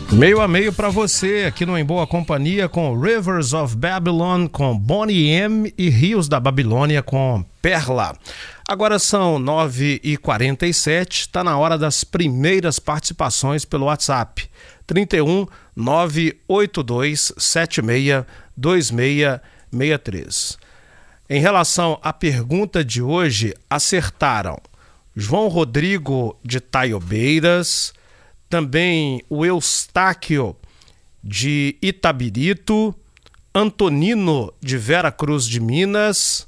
Meio a meio para você, aqui no Em Boa Companhia, com Rivers of Babylon, com Bonnie M, e Rios da Babilônia, com Perla. Agora são 9h47, está na hora das primeiras participações pelo WhatsApp. 31 982 76 2663. Em relação à pergunta de hoje, acertaram João Rodrigo de Taiobeiras, também o Eustáquio de Itabirito, Antonino de Vera Cruz de Minas,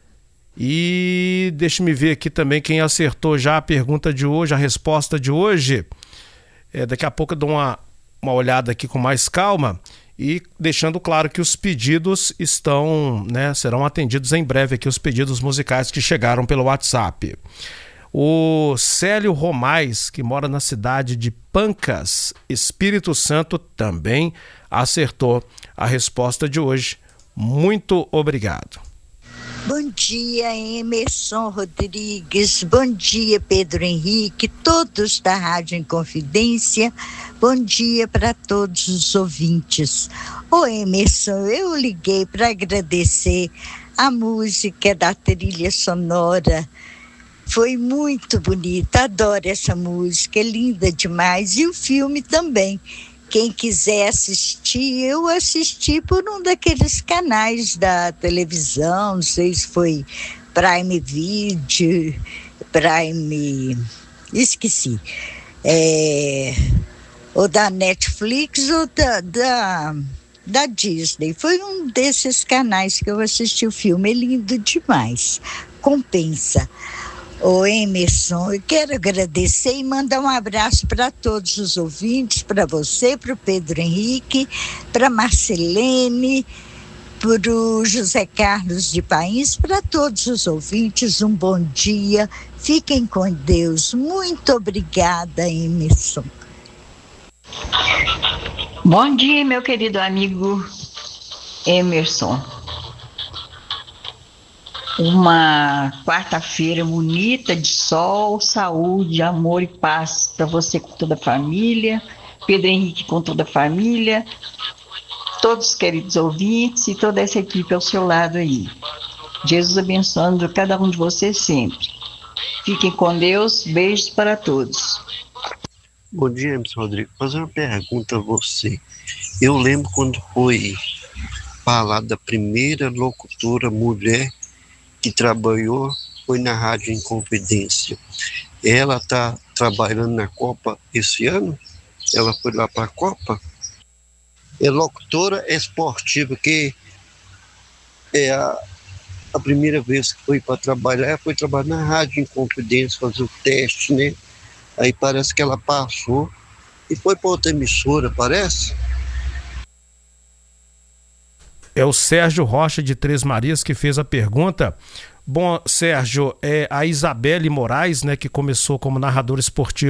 e deixe-me ver aqui também quem acertou já a pergunta de hoje, a resposta de hoje. Daqui a pouco eu dou uma olhada aqui com mais calma e deixando claro que os pedidos serão atendidos em breve aqui, os pedidos musicais que chegaram pelo WhatsApp. O Célio Romais, que mora na cidade de Pancas, Espírito Santo, também acertou a resposta de hoje. Muito obrigado. Bom dia, Emerson Rodrigues. Bom dia, Pedro Henrique, todos da Rádio Inconfidência. Bom dia para todos os ouvintes. Ô Emerson, eu liguei para agradecer a música da trilha sonora. Foi muito bonita, adoro essa música, é linda demais. E o filme também. Quem quiser assistir, eu assisti por um daqueles canais da televisão, não sei se foi Prime Video, esqueci. Ou da Netflix ou da Disney. Foi um desses canais que eu assisti o filme, é lindo demais, compensa. Ô Emerson, eu quero agradecer e mandar um abraço para todos os ouvintes, para você, para o Pedro Henrique, para Marcelene, para o José Carlos de Pains, para todos os ouvintes, um bom dia, fiquem com Deus. Muito obrigada, Emerson. Bom dia, meu querido amigo Emerson. Uma quarta-feira bonita de sol, saúde, amor e paz para você com toda a família, Pedro Henrique com toda a família, todos os queridos ouvintes e toda essa equipe ao seu lado aí. Jesus abençoando cada um de vocês sempre. Fiquem com Deus, beijos para todos. Bom dia, Emerson Rodrigo. Vou fazer uma pergunta a você. Eu lembro quando foi falar da primeira locutora mulher que trabalhou, foi na Rádio Inconfidência. Ela está trabalhando na Copa esse ano? Ela foi lá para a Copa? É locutora esportiva, que é a primeira vez que foi para trabalhar, ela foi trabalhar na Rádio Inconfidência, fazer o teste, né? Aí parece que ela passou e foi para outra emissora, parece? É o Sérgio Rocha de Três Marias que fez a pergunta. Bom, Sérgio, a Isabelle Moraes, né, que começou como narradora esportiva